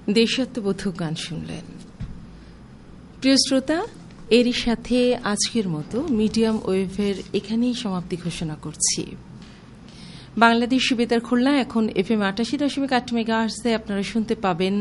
দেশাত্মবোধক গান শুনলেন। প্রিয় শ্রোতা, এরই সাথে আজকের মতো মিডিয়াম ওয়েভের এখানেই সমাপ্তি ঘোষণা করছি। বাংলাদেশ বেতার খুলনা এখন FM 88.8 মেগাহার্টজে আপনারা শুনতে পাবেন